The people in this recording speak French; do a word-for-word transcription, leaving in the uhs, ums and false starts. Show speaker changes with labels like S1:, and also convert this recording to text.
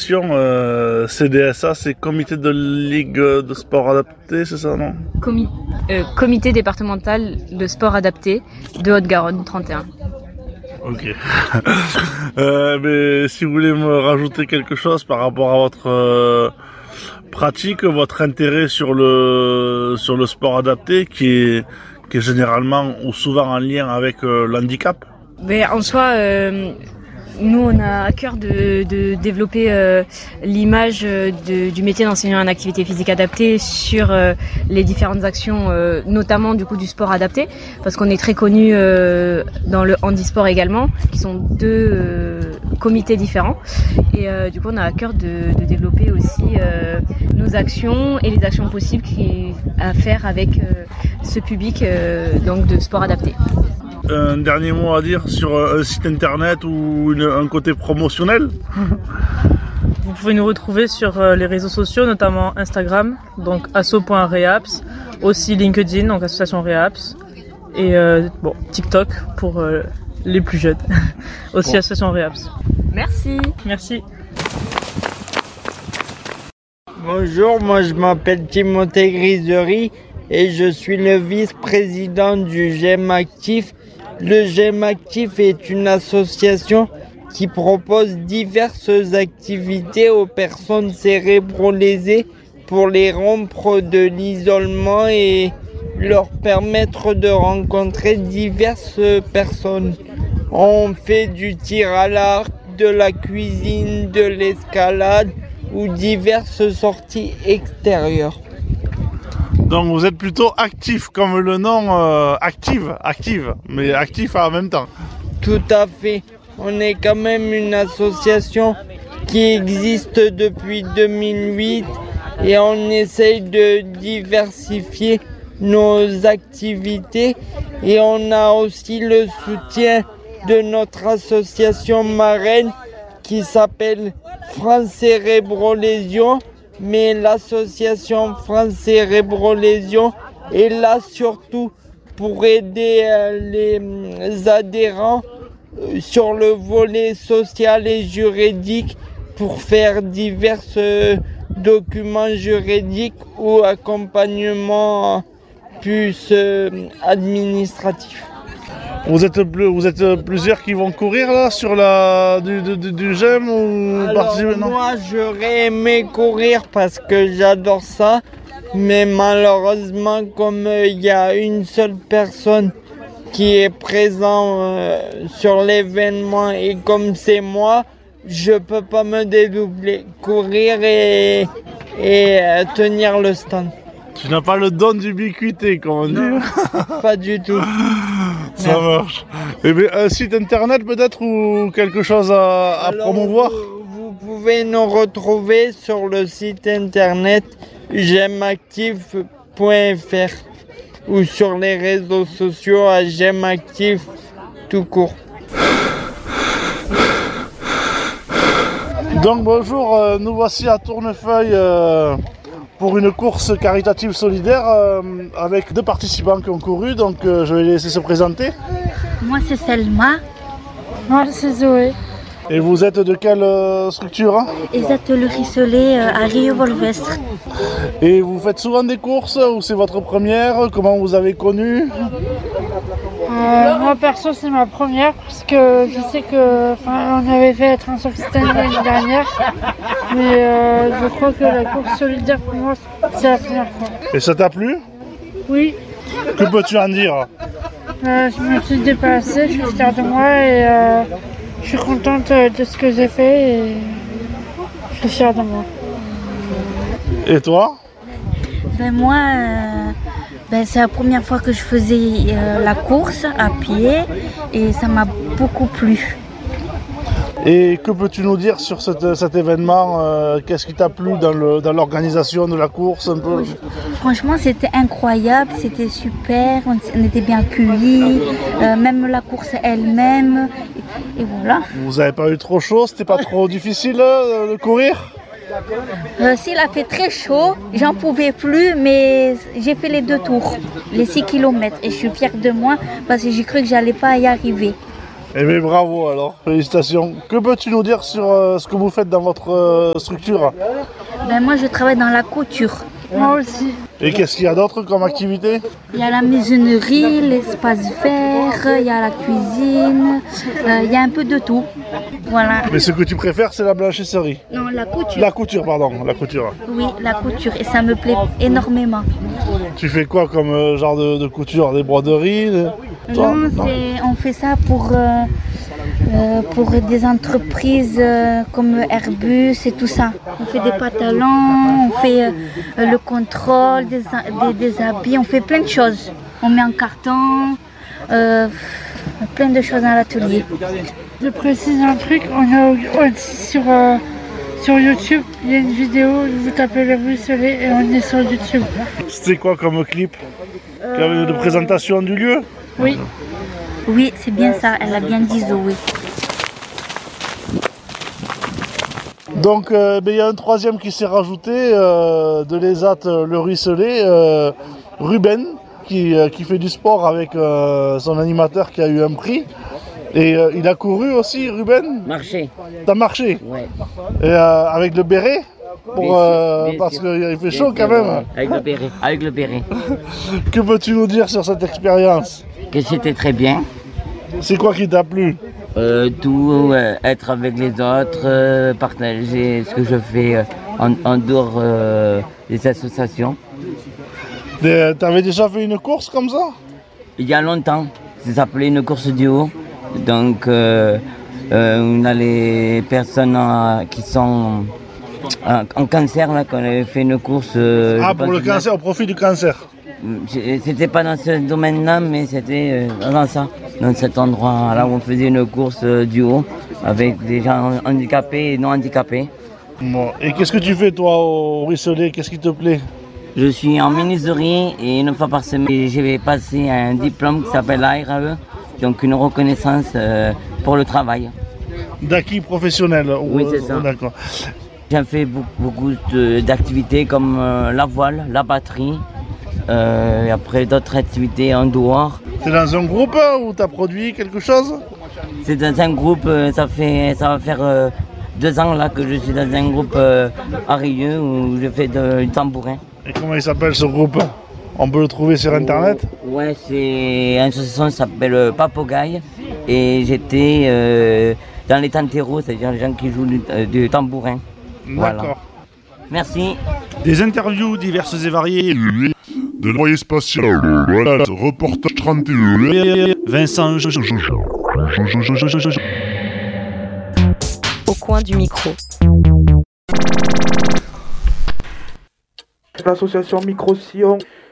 S1: l'association euh, C D S A, c'est Comité de Ligue de Sport Adapté, c'est ça, non?
S2: Comi- euh, Comité départemental de sport adapté de Haute-Garonne trente et un.
S1: Ok. euh, mais si vous voulez me rajouter quelque chose par rapport à votre euh, pratique, votre intérêt sur le sur le sport adapté, qui est qui est généralement ou souvent en lien avec euh, l'handicap.
S2: Mais en soi, euh, nous on a à cœur de, de développer euh, l'image de, du métier d'enseignant en activité physique adaptée sur euh, les différentes actions, euh, notamment du coup du sport adapté, parce qu'on est très connu euh, dans le handisport également, qui sont deux euh, comités différents, et euh, du coup on a à cœur de, de développer aussi euh, nos actions et les actions possibles qui, à faire avec euh, ce public euh, donc de sport adapté.
S1: Un dernier mot à dire sur un site internet ou une, un côté promotionnel?
S3: Vous pouvez nous retrouver sur les réseaux sociaux, notamment Instagram, donc asso point rehaps, aussi LinkedIn, donc association Rehaps, et euh, bon, TikTok pour euh, les plus jeunes, aussi bon. Association Rehaps.
S2: Merci.
S3: Merci.
S4: Bonjour, moi je m'appelle Timothée Grisery et je suis le vice-président du G E M Actif. Le G E M Actif est une association qui propose diverses activités aux personnes cérébro-lésées pour les rompre de l'isolement et leur permettre de rencontrer diverses personnes. On fait du tir à l'arc, de la cuisine, de l'escalade ou diverses sorties extérieures.
S1: Donc vous êtes plutôt actif, comme le nom euh, active, active, mais actif en même temps.
S4: Tout à fait. On est quand même une association qui existe depuis deux mille huit et on essaye de diversifier nos activités et on a aussi le soutien de notre association marraine qui s'appelle France Cérébro-Lésion. Mais l'association France Cérébro-Lésion est là surtout pour aider euh, les adhérents euh, sur le volet social et juridique pour faire divers euh, documents juridiques ou accompagnement plus euh, administratif.
S1: Vous êtes, vous êtes plusieurs qui vont courir là sur la du, du, du G E M ou participer?
S4: Non, moi j'aurais aimé courir parce que j'adore ça, mais malheureusement comme il euh, y a une seule personne qui est présente euh, sur l'événement et comme c'est moi, je peux pas me dédoubler, courir et, et euh, tenir le stand.
S1: Tu n'as pas le don d'ubiquité, comme on dit.
S4: Non, pas du tout.
S1: Ça Merci. Marche. Eh bien, un site internet peut-être ou quelque chose à, à Alors, promouvoir?
S4: Vous, vous pouvez nous retrouver sur le site internet g e m actif point f r ou sur les réseaux sociaux à G E M Actif tout court.
S1: Donc bonjour, euh, nous voici à Tournefeuille euh, pour une course caritative solidaire euh, avec deux participants qui ont couru, donc euh, je vais les laisser se présenter.
S5: Moi c'est Selma.
S6: Moi c'est Zoé.
S1: Et vous êtes de quelle euh, structure hein?
S5: Ezat le Rissolet euh, à Rio-Volvestre.
S1: Et vous faites souvent des courses ou c'est votre première? Comment vous avez connu?
S6: Euh, moi perso c'est ma première parce que je sais que enfin, on avait fait être un Occitanie l'année dernière, mais euh, je crois que la course solidaire pour moi c'est la première fois.
S1: Et ça t'a plu?
S6: Oui.
S1: Que peux-tu en dire?
S6: euh, Je me suis dépassée, je suis fière de moi et euh, je suis contente de ce que j'ai fait et je suis fière de moi.
S1: Et toi?
S5: Ben moi euh... Ben, c'est la première fois que je faisais euh, la course à pied et ça m'a beaucoup plu.
S1: Et que peux-tu nous dire sur cet, cet événement euh, qu'est-ce qui t'a plu dans, le, dans l'organisation de la course un peu?
S5: Franchement, c'était incroyable, c'était super, on, on était bien cueillis, euh, même la course elle-même, et, et voilà.
S1: Vous n'avez pas eu trop chaud? C'était pas trop difficile euh, de courir?
S5: Euh, s'il a fait très chaud, j'en pouvais plus, mais j'ai fait les deux tours, les six kilomètres, et je suis fière de moi parce que j'ai cru que j'allais pas y arriver.
S1: Eh bien bravo alors, félicitations. Que peux-tu nous dire sur euh, ce que vous faites dans votre euh, structure?
S5: Ben, moi, je travaille dans la couture.
S6: Moi aussi.
S1: Et qu'est-ce qu'il y a d'autre comme activité?
S5: Il y a la maisonnerie, l'espace vert, il y a la cuisine, euh, il y a un peu de tout. Voilà.
S1: Mais ce que tu préfères, c'est la blanchisserie.
S5: Non, la couture.
S1: La couture, pardon, la couture.
S5: Oui, la couture. Et ça me plaît énormément.
S1: Tu fais quoi comme euh, genre de, de couture? Des broderies de... Toi,
S5: Non, c'est- on fait ça pour, euh, euh, pour des entreprises euh, comme Airbus et tout ça. On fait des pantalons, on fait euh, le contrôle des, des, des habits, on fait plein de choses. On met en carton, euh, plein de choses dans l'atelier.
S6: Je précise un truc, on a aussi sur, euh, sur YouTube, il y a une vidéo, vous tapez le ruisselet et on est sur YouTube.
S1: C'était quoi comme clip? De présentation du lieu?
S6: Oui.
S5: Oui, c'est bien ça, elle a bien dit Zoé.
S1: Donc euh, ben, il y a un troisième qui s'est rajouté euh, de l'E S A T Le Ruisselet, euh, Ruben, qui, euh, qui fait du sport avec euh, son animateur qui a eu un prix. Et euh, il a couru aussi, Ruben?
S7: Marcher,
S1: T'as marché?
S7: ouais.
S1: Et, euh, avec le béret? Pour,
S7: Bien sûr,
S1: euh,
S7: bien
S1: parce
S7: sûr.
S1: qu'il fait
S7: Bien
S1: chaud
S7: sûr,
S1: quand même.
S7: ouais, avec le béret, avec le béret.
S1: Que peux-tu nous dire sur cette expérience?
S7: Que c'était très bien.
S1: C'est quoi qui t'a plu?
S7: Euh, tout, euh, être avec les autres, euh, partager ce que je fais euh, en, en dehors euh, des associations.
S1: Des- T'avais déjà fait une course comme ça?
S7: Il y a longtemps, ça s'appelait une course du haut. Donc, euh, euh, on a les personnes euh, qui sont euh, en cancer, là, qu'on avait fait une course. euh,
S1: Ah,
S7: je
S1: pour
S7: pense
S1: le
S7: que-
S1: cancer, au profit du cancer.
S7: C'était pas dans ce domaine-là, mais c'était euh, dans ça, dans cet endroit-là où on faisait une course euh, du haut avec des gens handicapés et non handicapés.
S1: Bon. Et qu'est-ce que tu fais toi au ruisselet? Qu'est-ce qui te plaît?
S7: Je suis en menuiserie et une fois par semaine, je vais passer un diplôme qui s'appelle la R A E, donc une reconnaissance euh, pour le travail.
S1: D'acquis professionnel?
S7: Oui,
S1: ou-
S7: c'est ça.
S1: D'accord.
S7: J'ai fait beaucoup, beaucoup de- d'activités comme euh, la voile, la batterie, euh, et après d'autres activités en dehors.
S1: T'es dans un groupe hein, où t'as produit quelque chose?
S7: C'est dans un groupe, euh, ça fait, ça va faire euh, deux ans là que je suis dans un groupe euh, à Rieux où je fais de- du tambourin.
S1: Et comment il s'appelle ce groupe? On peut le trouver sur internet?
S7: Ouais, c'est une association qui s'appelle euh, Papogaille et j'étais euh, dans les tantéros, c'est-à-dire les gens qui jouent du, euh, du tambourin. Voilà.
S1: D'accord.
S7: Merci.
S8: Des interviews diverses et variées. De l'envoyé spatial. Voilà, reportage trente et un. Vincent.
S9: Au coin du micro.
S10: L'association Micro-Sillon